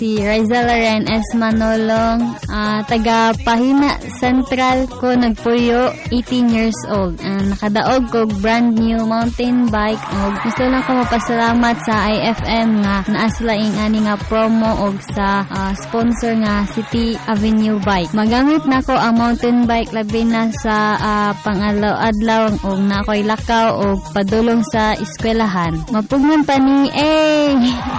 si Rizal Loren S. Manolong, taga Pahina Central ko, nagpuyo, 18 years old. Nakadaog ko brand new mountain bike. Gusto lang ko mapasalamat sa IFM nga naasalaing ani nga promo og sa sponsor nga City Avenue Bike. Magamit na ko ang mountain bike labi na sa pang-adlaw og na ako'y lakaw og padulong sa eskwelahan. Mapugman pa ni